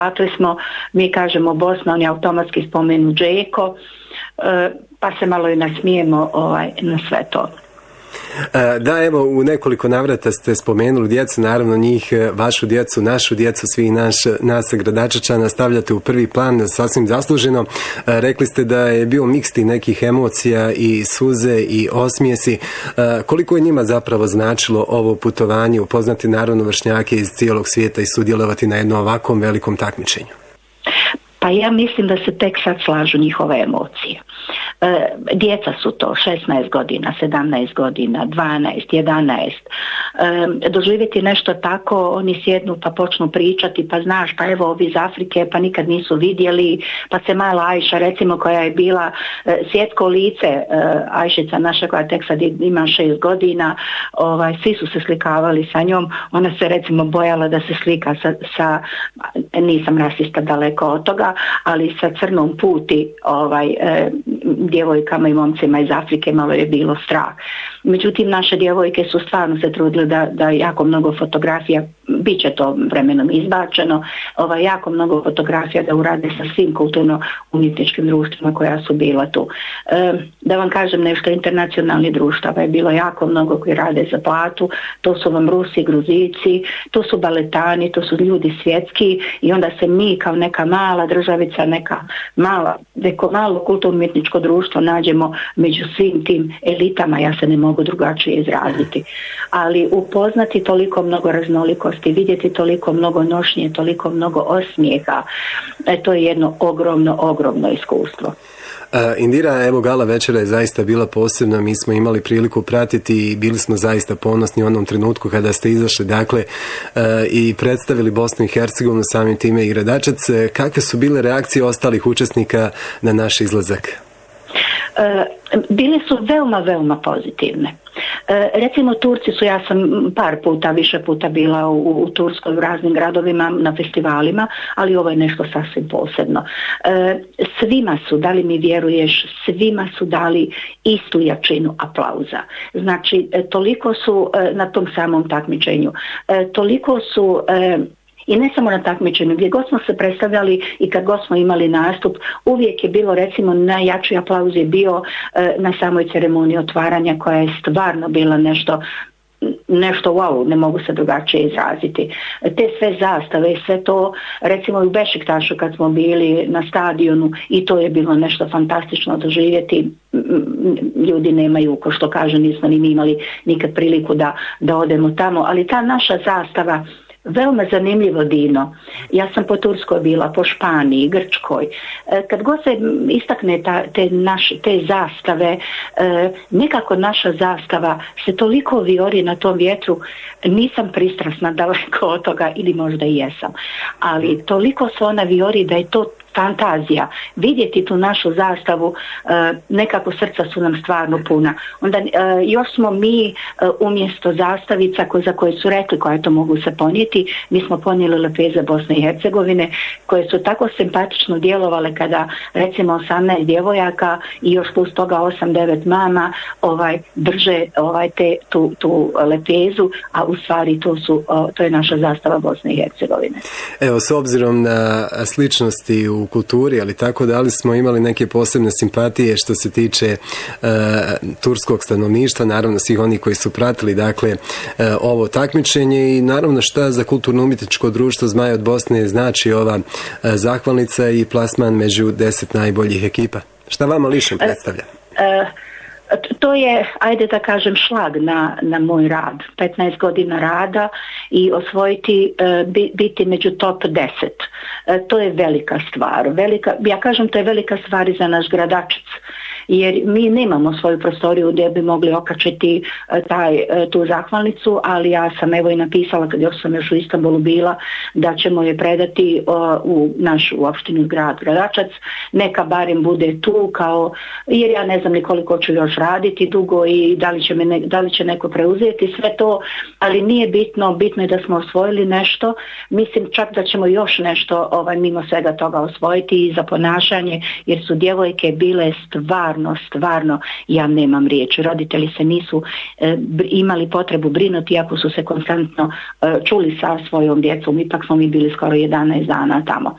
Dakle smo, mi kažemo Bosna, on je automatski spomenu Džeko, pa se malo i nasmijemo na sve to. Da, evo, u nekoliko navrata ste spomenuli djecu, naravno njih, vašu djecu, našu djecu, svih nas Gradačačana stavljate u prvi plan, sasvim zasluženo. Rekli ste da je bio miks tih nekih emocija i suze i osmijesi. Koliko je njima zapravo značilo ovo putovanje, upoznati naravno vršnjake iz cijelog svijeta i sudjelovati na jednom ovakvom velikom takmičenju? Pa ja mislim da se tek sad slažu njihove emocije. Djeca su to, 16 godina, 17 godina, 12, 11. Doživjeti nešto tako, oni sjednu pa počnu pričati, pa znaš, pa evo ovi iz Afrike, pa nikad nisu vidjeli, pa se mala Ajša, recimo, koja je bila svjetsko lice, Ajšica naša koja tek sad ima 6 godina, svi su se slikavali sa njom, ona se recimo bojala da se slika sa nisam rasista, daleko od toga, ali sa crnom puti djevojkama i momcima iz Afrike malo je bilo strah. Međutim, naše djevojke su stvarno se trudile da jako mnogo fotografija, bit će to vremenom izbačeno, jako mnogo fotografija da urade sa svim kulturno-umjetničkim društvima koja su bila tu. Da vam kažem nešto, internacionalnih društava je bilo jako mnogo koji rade za platu, to su vam Rusi, Gruzici, to su baletani, to su ljudi svjetski i onda se mi kao neka mala državica, neko malo kulturno-umjetničko društvo nađemo među svim tim elitama, ja se ne mogu drugačije izraziti. Ali upoznati toliko mnogo raznolikosti, vidjeti toliko mnogo nošnje, toliko mnogo osmijeha, to je jedno ogromno iskustvo. Indira, evo gala večera je zaista bila posebna, mi smo imali priliku pratiti i bili smo zaista ponosni u onom trenutku kada ste izašli, dakle, i predstavili Bosnu i Hercegovinu, samim time i Gradačac. Kakve su bile reakcije ostalih učesnika na naš izlazak? Bile su veoma pozitivne. Recimo Turci su, ja sam više puta bila u Turskoj u raznim gradovima na festivalima, ali ovo je nešto sasvim posebno. Svima su, da li mi vjeruješ, svima su dali istu jačinu aplauza. Znači, toliko su na tom samom takmičenju, toliko su i ne samo na takmičenju, gdje god smo se predstavljali i kad god smo imali nastup, uvijek je bilo, recimo, najjači aplauz je bio na samoj ceremoniji otvaranja, koja je stvarno bila nešto wow, ne mogu se drugačije izraziti. Te sve zastave, sve to, recimo u Bešiktašu kad smo bili na stadionu, i to je bilo nešto fantastično doživjeti. Ljudi nemaju, ko što kaže, nismo ni imali nikad priliku da odemo tamo, ali ta naša zastava, veoma zanimljivo, Dino. Ja sam po Turskoj bila, po Španiji, Grčkoj. Kad god se istakne te zastave, nekako naša zastava se toliko vijori na tom vjetru, nisam pristrasna daleko od toga, ili možda i jesam, ali toliko se ona vijori da je to fantazija. Vidjeti tu našu zastavu, nekako srca su nam stvarno puna. Onda još smo mi umjesto zastavica za koje su rekli koje to mogu se ponijeti, mi smo ponijeli lepeze Bosne i Hercegovine, koje su tako simpatično djelovale kada recimo 18 djevojaka i još plus toga 8-9 mama drže tu lepezu, a u stvari to je naša zastava Bosne i Hercegovine. Evo, s obzirom na sličnosti u kulturi, ali tako da li smo imali neke posebne simpatije što se tiče turskog stanovništva, naravno svih oni koji su pratili, dakle, ovo takmičenje, i naravno šta za kulturno-umjetničko društvo Zmaja od Bosne znači ova zahvalnica i plasman među 10 najboljih ekipa? Šta vama lično predstavlja? To je, ajde da kažem, šlag na moj rad. 15 godina rada i osvojiti, biti među top 10. To je velika stvar. Ja kažem, to je velika stvar i za naš Gradačac. Jer mi nemamo svoju prostoriju gdje bi mogli okačiti tu zahvalnicu, ali ja sam evo i napisala, kad sam još u Istanbulu bila, da ćemo je predati u našu opštinu grad Gradačac, neka barem bude tu, jer ja ne znam ni koliko ću još raditi dugo i da li će neko preuzeti sve to, ali nije bitno je da smo osvojili nešto. Mislim čak da ćemo još nešto mimo svega toga osvojiti i za ponašanje, jer su djevojke bile stvarno, ja nemam riječi. Roditelji se nisu imali potrebu brinuti, iako su se konstantno čuli sa svojom djecom. Ipak smo mi bili skoro 11 dana tamo.